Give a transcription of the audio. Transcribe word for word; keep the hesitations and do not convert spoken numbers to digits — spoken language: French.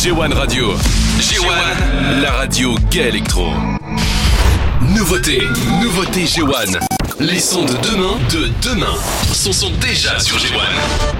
G un Radio. G un, la radio gay électro. Nouveauté, nouveauté G un. Les sons de demain, de demain, sont, sont déjà sur G un.